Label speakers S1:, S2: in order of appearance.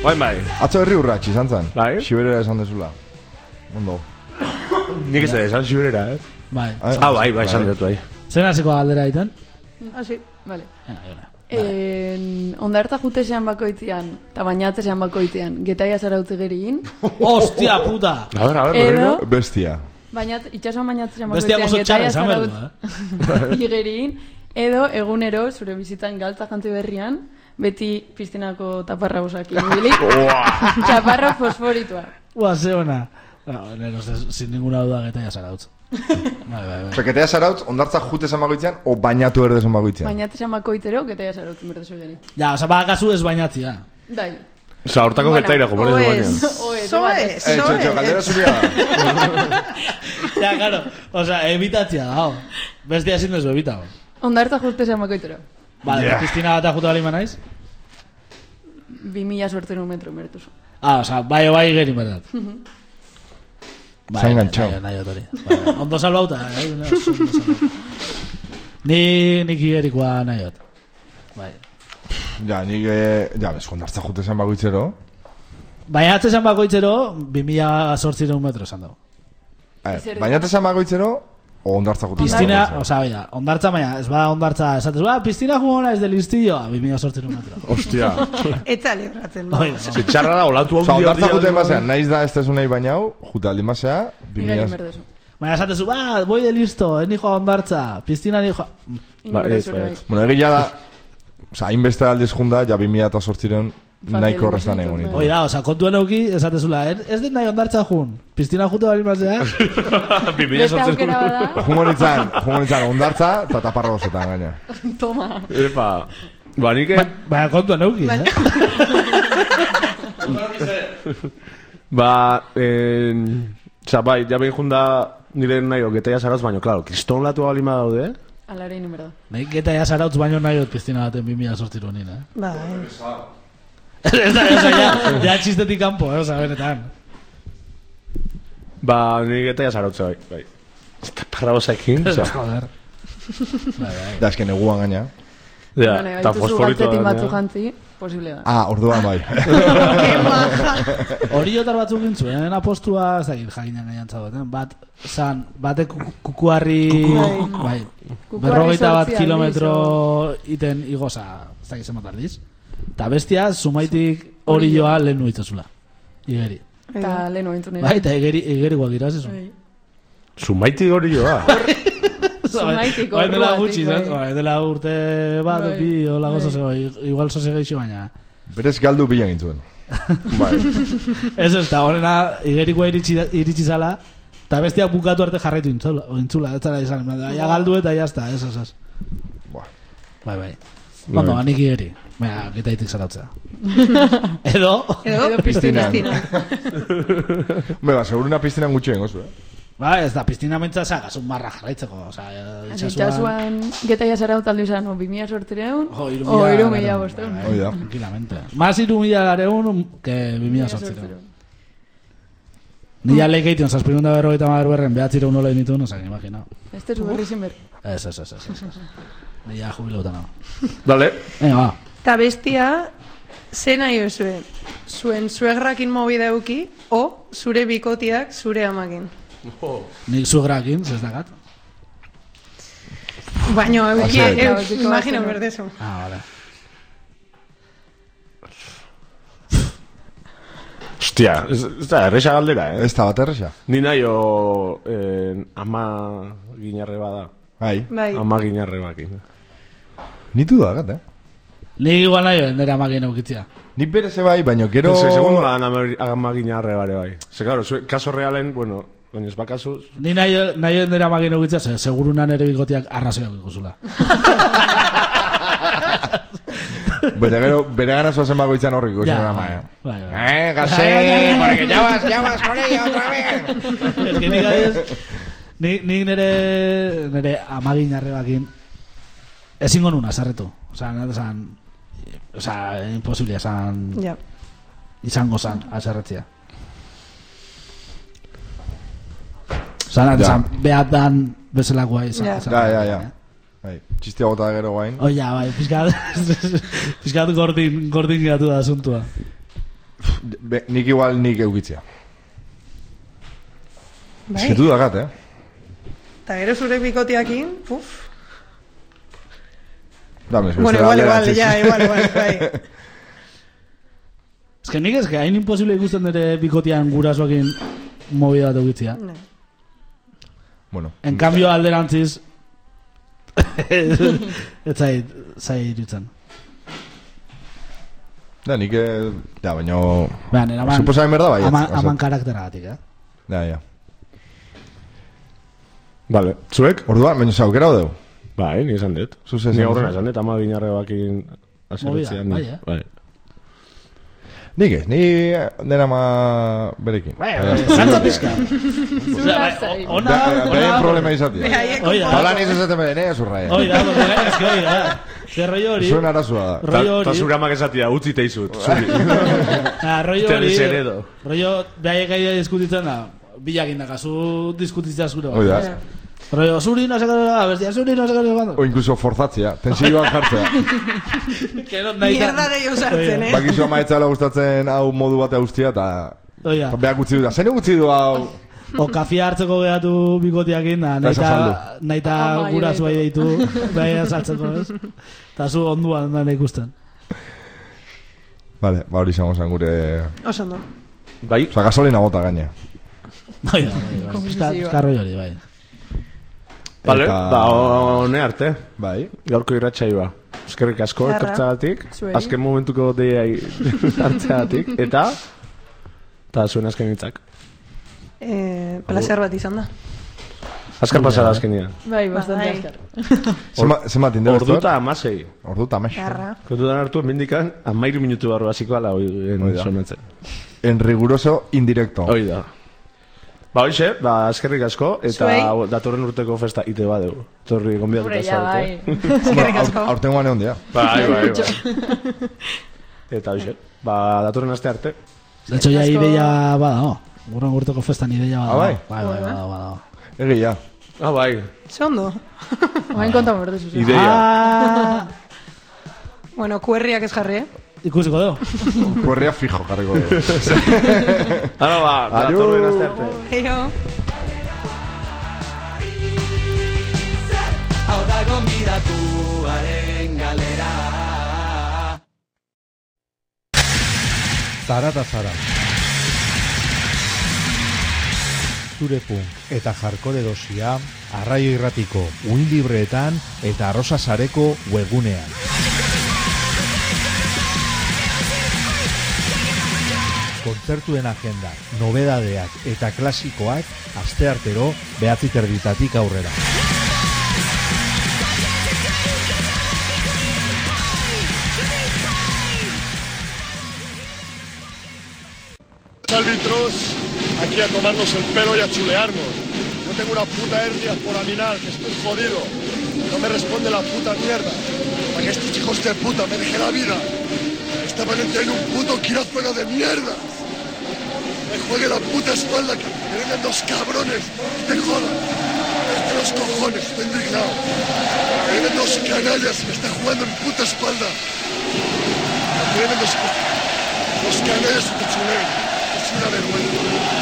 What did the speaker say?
S1: Bai.
S2: Atzo herri urratx izan zen.
S1: Bai.
S2: Xiberera esan dezula. Ondo.
S1: Nik ez da, esan Xiberera,
S3: Bai.
S1: Bai, esan dut, bai.
S3: Zer hasiko galdera egiten?
S4: Sí, vale. Ondartza jutesean bakoitzean, eta bainatzesean bakoitzean, getaia zarautze geriin.
S3: Hostia puta!
S1: A ver,
S2: Bestia.
S4: Itxasuan bainatzesean
S3: Bestia
S4: bakoitzean,
S3: oso txarra
S4: getaia
S3: esan
S4: zarautze geriin, edo egunero, zure bizitan galtza jantzi berrian, beti piztinako taparra usakin bilik. Taparra fosforitua.
S3: Ze ona. Sin ninguna duda getaia zarautz.
S2: Bai. Getaia zarautz, ondartza jute esan bakoitzean, o bainatu erde esan bakoitzean?
S4: Bainatu esan bakoitzero, getaia zarautz berdezu geni.
S3: Ja, bakazu ez bainatzia.
S4: Dai.
S1: Osa, hortako getaira, komore du baina.
S2: Txo, galdera zuria da.
S3: Ja, claro. Osa, evitatzia da, bestia ezin dezu evitago.
S4: Ondartza jute esan bakoitzero.
S3: Vale, piztina bat ajuta bali manaiz?
S4: 2000 sortzen metro mertuz.
S3: Osa, bai gerin berdat.
S2: Se ha enganchado.
S3: Ondo salbauta, Nik igerikoa nahiot. Bai.
S2: Ja, nik, ondartza jute esan bakoitzero.
S3: Bainatze esan bakoitzero, 2008 metro esan dago.
S2: Bainatze esan bakoitzero, o ondartza jute esan
S3: bakoitzero. Piztina, osa, baina, ondartza baina, ez bada ondartza, esatez, piztina jugona ez de listillo, 2008 metro.
S1: Hostia.
S5: Eta libratzen.
S1: Se txarra da, olatu hau.
S2: Osa, ondartza jute emasean, naiz da ez tezu nahi bainau, jute aldi masea, 2000.
S3: Baina esatezu, boi de listo, ni joa ondartza, piztina ni joa...
S2: Bueno, egila da, osa, hainbeste aldiz junda, ja 2008 nahiko horrezan egon.
S3: Hoi da, osa, kontuen auki, esatezula, ez den nahi ondartza jun, piztina jute bali mazea.
S2: Jungo nintzen, ondartza, eta taparra dozetan gaina.
S4: Toma.
S1: Epa, nik...
S3: Baina kontuen auki,
S1: Bai, ja behin junda nire nahi getaia zarautz, baina, klaro, kriston latu bali ma daude,
S4: Alarein, berda.
S3: Nahi getaia zarautz baino nahi piztina baten 2008 nina,
S5: Bai.
S3: Ja txistetik kanpo, oza, benetan.
S1: Nire getaia zarautze, bai. Eta parra bosekin,
S3: joder.
S2: Da, esken eguan gaina.
S1: Ja, eta fosforito
S4: galtzetin batzu jantzi, posible da.
S2: Orduan bai.
S3: Hori otar batzuk gintzuen, apostua, ez dakit jakinan gaiantza baten, batek kukuarri, bai, 51 kilometro iten igoza, ez dakit zenbat aldiz. Eta bestia, sumaitik hori joa lehen nuitzazula. Igeri.
S4: Eta lehen nuitzun nire.
S3: Bai, eta igeri guak dira, zezu.
S1: Sumaitik hori joa.
S4: Sumaitik
S3: hori dela gutxi, bai, dela urte bat, bi, hola gozo zego, igual zoze geixo baina.
S2: Berez galdu bilan gintuen.
S1: Bai.
S3: Ez ez, eta horrena igerikoa iritsi zala, eta bestiak bukatu arte jarraitu intzula, ez zara izan, ja galdu eta jazta, ez. Bai. Ondo, anik igeri. Baina, getaitik zarautzea. Edo
S5: piztina.
S2: Beba, seguruna piztinan gutxi bengozu,
S3: Ba, ez da, piztina mentza zagazun marra jarraitzeko.
S4: Itxasuan getaia zaraut aldi izan, 2000 sortzireun, o 2000 bosteun.
S2: Oida.
S3: Tranquilamente. Más 2000 que 2000 sortzireun. Nila leikeition, zazpirunda berrogeita berren, behatzireun nola initu, no zagin, imagina.
S4: Ez tezu berri zin berri.
S3: Ez. Nila jubileutan hau.
S1: Dale.
S3: Venga, va.
S5: Ta bestia, ze nahi zuen? Zuen suegrakin mobi dauki, o zure bikotiak zure amakin.
S3: Nik suegrakin, ez dakat.
S5: Baina, imagino berdezu.
S3: Vale.
S1: Hostia, ez da, erresa galdera,
S2: Ez da bat erresa.
S1: Ni nahi ama ginarre bada.
S2: Bai.
S1: Ama ginarre bakin.
S2: Nitu da, gat,
S3: Nik igual nahi nire amagin eukitzia.
S2: Nik bereze bai, baina gero...
S1: Segundo da ama ginarre bare bai. Ze, claro, kaso realen, bueno, baina ez bakasuz...
S3: Ni nahi nire amagin eukitzia, segurunan ere bikotiak arrazoiak ikusula.
S2: Baina gero, bere gana zoazen bagoitzan horrik ikusten da maia. Gase, porque ya vas con ella otra vez.
S3: Ez que nik adiz, nik nire amagin arrebakin ezingo nuna, zarretu. Imposible izango zan, azarretzia. Behat dan bezalakoa izan.
S2: Ja. Txistia gota gero guain.
S3: Bai, pizkat gordin gatu da asuntua.
S2: Nik igual nik eukitzea.
S5: Bai.
S2: Esketu dakat,
S5: Eta gero zure bikotiakin,
S2: Dame,
S5: bueno, igual, bai.
S3: Ez que nik hain imposible ikusten dure bikotian gurasoekin movida bat eukitzia.
S2: Bueno.
S3: En cambio, alderantziz, ez zai irutzen.
S2: Da, nik, ja, baina...
S3: Behan, eraman...
S2: Suposamen berda, bai.
S3: Aman karakteragatik,
S2: Ja.
S1: Vale, zuek?
S2: Orduan, baina zaukera hodeu?
S1: Bai, ni esan dut. Ni aurrena esan dut, ama ginarre bakin aseretzean. Bai.
S2: Nik ez, ni dena ma berekin.
S3: Bai, zantza pizka.
S2: Beren problema izatea. Hola niz esaten bere, nea zurraia.
S3: Oida, zer rollo hori.
S2: Zuen arazua da.
S1: Ta zure amak esatea, utzi teizut.
S3: Rollo hori. Rollo, behaiek gaia diskutitzen da. Bilakin da, kasu diskutitzea zure.
S2: Oida.
S3: Rollo, zuri no sekadora, bestia, zuri no sekadora.
S2: O incluso forzatzea, tensioak jartzea.
S5: Mierda de usartzen,
S2: Bakizu amaetzala gustatzen hau modu bat eustia, eta... Beak utzi du da, zen utzi du hau...
S3: O kafia hartzeko behatu bikotiakin, naita gurasu bai deitu, bai azaltzeko, ez? Eta zu onduan da ikusten.
S2: Vale, hori izango zen gure...
S5: Osondo.
S1: Bai?
S2: Osa, gasolina bota gaine.
S3: Bai. Eskarroi hori, bai.
S1: Vale, hone arte.
S2: Bai.
S1: Gaurko irratsaioa. Eskerrik asko etortzagatik. Azken momentuko deia hartzeagatik. Eta zuen azken hitzak.
S5: Placer bat izan da.
S1: Azkar pasada azkenia.
S4: Bai, bastante azkar.
S2: Zenbat indela?
S1: Orduta amasei.
S2: Orduta amasei.
S1: Kontutan hartu, mindikan, 13 minutu barro basiko ala sonatzen.
S2: En riguroso indirecto.
S1: Oida. Ba, hoxe, eskerrik asko, eta datorren urteko festa ite badeu. Torri gombiatuta zaute.
S5: Eskerrik asko.
S2: Aurten guane hondia.
S1: Bai. Eta hoxe, datorren aste arte.
S3: De hecho, ya ideia bada, no? Gurren urteko festan ideia bada.
S2: Bai?
S3: Bai.
S2: Egia.
S1: Bai.
S5: Zondo.
S4: Oain kontamos berdezu.
S1: Ideia.
S5: Bueno, kuerriak ez jarri,
S3: Ikusiko dugu.
S2: Kuerria fijo, jarriko dugu.
S1: Datorren aste arte.
S5: Eio.
S6: Hau da gonbidatuaren galera.
S7: Zara eta zara. Zure punk eta jarkore dosia Arraio Irratiko uin libreetan eta Arrosa Sareko webgunean. Kontzertuen agenda, nobedadeak eta klasikoak asteartero 9:30 aurrera.
S8: Árbitros, aquí a tomarnos el pelo y a chulearnos. Yo tengo una puta hernia foraminal, que estoy jodido. No me responde la puta mierda. Para que estos hijos de puta me dejen la vida. Estaban en un puto quirófano de mierda. Me juegue la puta espalda, que me vengan dos cabrones. Te jodan. Desde los cojones, estoy indignado. Me vienen dos canallas y me están jugando en puta espalda. Me vienen dos canallas y me chuleen. Es una vergüenza.